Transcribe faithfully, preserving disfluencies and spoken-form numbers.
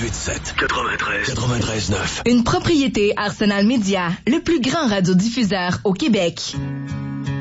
huit sept, quatre-vingt-treize, quatre-vingt-treize neuf. Une propriété Arsenal Média, le plus grand radiodiffuseur au Québec.